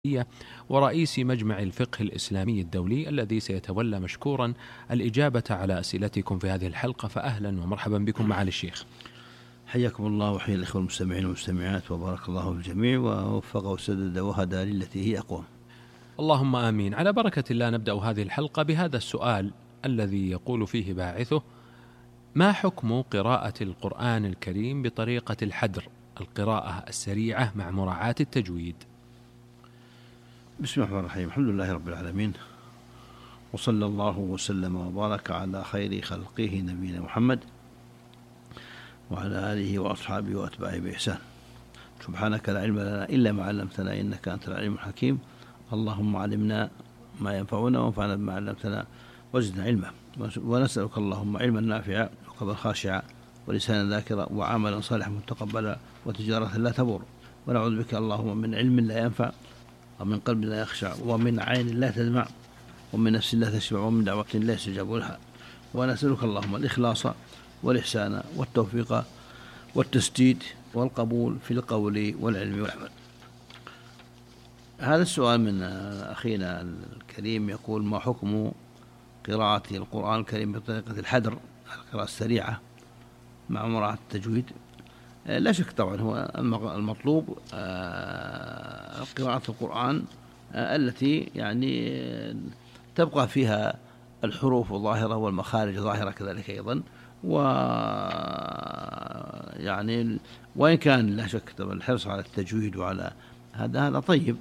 ورئيس مجمع الفقه الإسلامي الدولي، الذي سيتولى مشكورا الإجابة على أسئلتكم في هذه الحلقة. فأهلا ومرحبا بكم معالي الشيخ. حياكم الله وحيا الإخوة المستمعين والمستمعات، وبارك الله في الجميع ووفق وسدد وهدى للتي هي أقوم. اللهم آمين. على بركة الله نبدأ هذه الحلقة بهذا السؤال الذي يقول فيه باعثه: ما حكم قراءة القرآن الكريم بطريقة الحدر، القراءة السريعة مع مراعاة التجويد؟ بسم الله الرحمن الرحيم. الحمد لله رب العالمين، وصلى الله وسلم وبارك على خير خلقه نبينا محمد وعلى آله وأصحابه وأتباعه بإحسان. سبحانك لا علم لنا إلا ما علمتنا إنك أنت العليم الحكيم. اللهم علمنا ما ينفعنا وانفعنا بما علمتنا وزدنا علما. ونسألك اللهم علما نافعا وقلبا خاشعا ولسانا ذاكرا وعملا صالحا متقبلا وتجارة لا تبور. ونعوذ بك اللهم من علم لا ينفع ومن قلب لا يخشع ومن عين لا تدمع ومن نفس لا تشبع ومن دعوة لا يستجاب لها. ونسألك اللهم الإخلاص والإحسان والتوفيق والتسديد والقبول في القول والعلم والعمل. هذا السؤال من أخينا الكريم يقول: ما حكم قراءة القرآن الكريم بطريقة الحدر، القراءة السريعة مع مراعاة التجويد؟ لا شك طبعا هو المطلوب قراءة القرآن التي يعني تبقى فيها الحروف ظاهرة والمخارج ظاهرة كذلك أيضا، ويعني وإن كان لا شك طبعا الحرص على التجويد وعلى هذا طيب.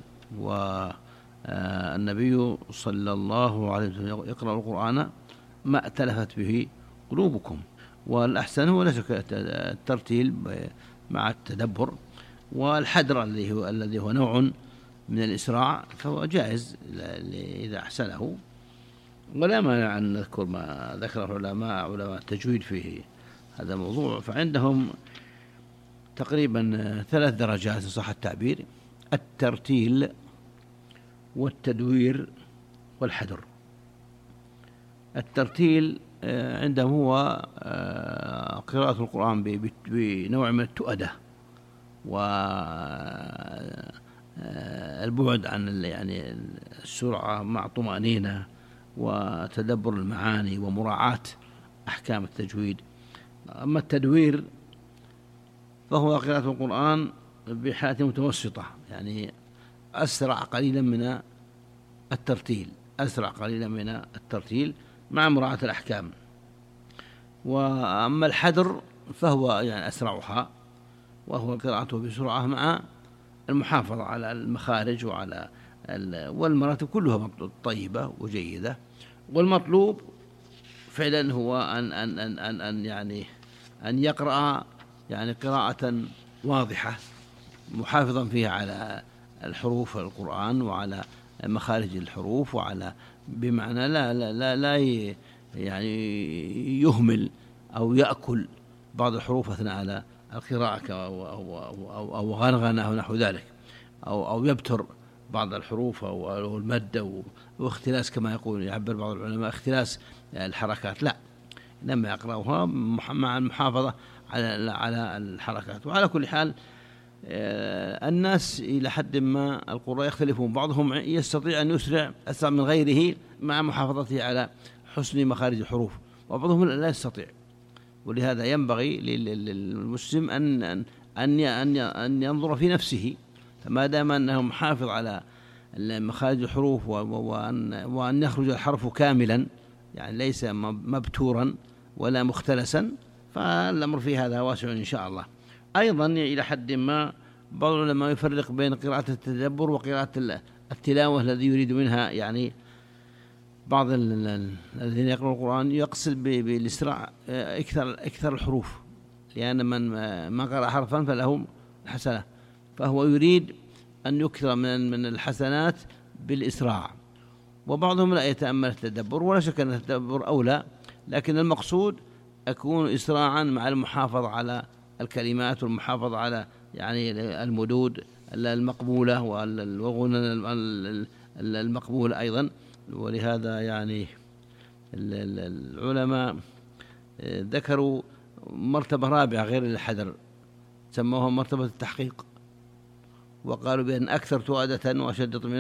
والنبي صلى الله عليه وسلم يقرأ القرآن ما ائتلفت به قلوبكم، والأحسن هو لا شك الترتيل مع التدبر، والحدر الذي هو نوع من الإسراع فهو جائز إذا أحسنه. ولا مانع أن نذكر ما ذكره علماء التجويد في هذا الموضوع، فعندهم تقريبا 3 درجات إن صح التعبير: الترتيل والتدوير والحدر. الترتيل عندهم هو قراءة القرآن بنوع من التؤدة والبعد عن يعني السرعة مع طمأنينة وتدبر المعاني ومراعاة أحكام التجويد. أما التدوير فهو قراءة القرآن بحالة متوسطة، يعني أسرع قليلا من الترتيل مع مراعاة الأحكام. وأما الحدر فهو يعني أسرعها، وهو قراءته بسرعة مع المحافظة على المخارج وعلى والمراتب كلها طيبة وجيدة. والمطلوب فعلا هو أن يقرأ يعني قراءة واضحة محافظا فيها على الحروف القرآن وعلى مخارج الحروف، وعلى بمعنى لا يعني يهمل أو يأكل بعض الحروف أثناء على القراءة أو غنغنة أو نحو ذلك، أو يبتر بعض الحروف أو المد واختلاس كما يعبر بعض العلماء اختلاس الحركات. لا، لما يقرأوها مع المحافظة على الحركات. وعلى كل حال الناس إلى حد ما القراء يختلفون، بعضهم يستطيع أن يسرع أسرع من غيره مع محافظته على حسن مخارج الحروف، وبعضهم لا يستطيع. ولهذا ينبغي للمسلم أن ينظر في نفسه، فما دام أنه محافظ على مخارج الحروف وأن يخرج الحرف كاملا، يعني ليس مبتورا ولا مختلسا، فالأمر في هذا واسع إن شاء الله. أيضا إلى حد ما بعض العلماء يفرق بين قراءة التدبر وقراءة التلاوة الذي يريد منها، يعني بعض الذين يقرأون القرآن يقصد بالإسراع إكثر الحروف، لأن من ما قرأ حرفا فله حسنة، فهو يريد أن يكثر من الحسنات بالإسراع. وبعضهم لا يتأمل التدبر، ولا شك أن التدبر أولى، لكن المقصود أكون إسراعا مع المحافظة على الكلمات والمحافظة على يعني المدود المقبولة والغنى المقبولة أيضا. ولهذا يعني العلماء ذكروا مرتبة رابعة غير الحدر، سموها مرتبة التحقيق، وقالوا بأن أكثر تؤادة وأشد